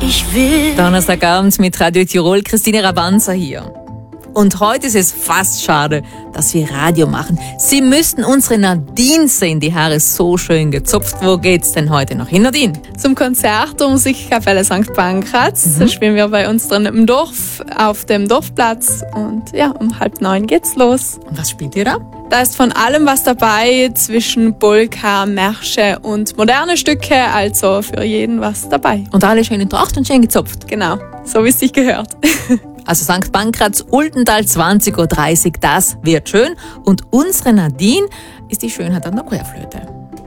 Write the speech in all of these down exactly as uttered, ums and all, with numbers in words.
ich will. Donnerstagabend mit Radio Tirol, Christine Rabanza hier. Und heute ist es fast schade, dass wir Radio machen. Sie müssten unsere Nadine sehen, die Haare so schön gezupft. Wo geht's denn heute noch hin, Nadine? Zum Konzert der Musikkapelle Sankt Pankraz. Mhm. Da spielen wir bei uns drin im Dorf, auf dem Dorfplatz. Und ja, um halb neun geht's los. Und was spielt ihr da? Da ist von allem was dabei, zwischen Polka, Märsche und moderne Stücke. Also für jeden was dabei. Und alle schön in Tracht und schön gezupft. Genau, so wie es sich gehört. Also Sankt Pankraz, Ultental, zwanzig Uhr dreißig, das wird schön. Und unsere Nadine ist die Schönheit an der Querflöte.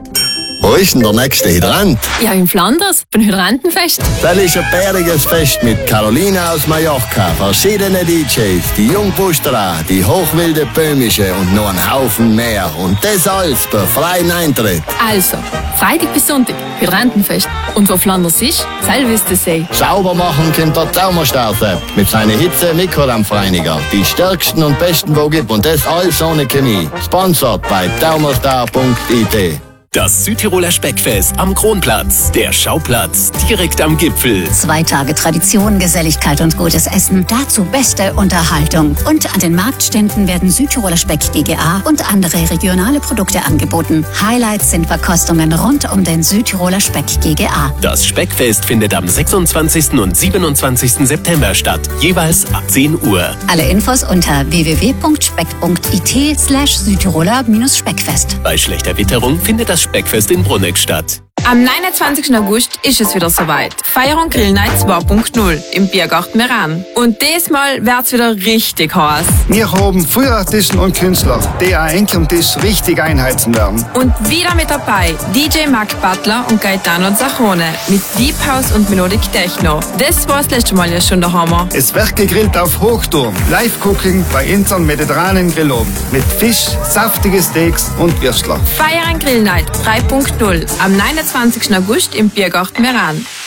Wo ist denn der nächste Hydrant? Ja, in Flanders, beim Hydrantenfest. Das ist ein bäriges Fest mit Caroline aus Mallorca, verschiedene D Js, die Jungpusterer, die hochwilde Böhmische und noch ein Haufen mehr. Und das alles bei freien Eintritt. Also, Freitag bis Sonntag, Hydrantenfest. Und wo Flanders ist, selber wisst ihr See. Sauber machen könnt ihr Thermostat mit seinen Hitze-Mikrodampfreiniger. Die stärksten und besten, wo gibt. Und das alles ohne Chemie. Sponsored bei thermostar punkt I T. Das Südtiroler Speckfest am Kronplatz. Der Schauplatz direkt am Gipfel. Zwei Tage Tradition, Geselligkeit und gutes Essen. Dazu beste Unterhaltung. Und an den Marktständen werden Südtiroler Speck G G A und andere regionale Produkte angeboten. Highlights sind Verkostungen rund um den Südtiroler Speck G G A. Das Speckfest findet am sechsundzwanzigsten und siebenundzwanzigsten September statt. Jeweils ab zehn Uhr. Alle Infos unter w w w punkt speck punkt i t slash Südtiroler Speckfest. Bei schlechter Witterung findet das Speckfest in Bruneck statt. Am neunundzwanzigsten August ist es wieder soweit. Feier und Grill Night zwei punkt null im Biergarten Meran. Und diesmal wird's wieder richtig heiß. Wir haben viele Artisten und Künstler, die auch Enkel und Tisch richtig einheizen werden. Und wieder mit dabei D J Mark Butler und Gaetano Zachone mit Deep House und Melodic Techno. Das war das letzte Mal ja schon der Hammer. Es wird gegrillt auf Hochturm. Live-Cooking bei unseren mediterranen Grilloben. Mit Fisch, saftige Steaks und Würstler. Feier und Grill Night drei punkt null am neunundzwanzigsten August im Biergarten Meran.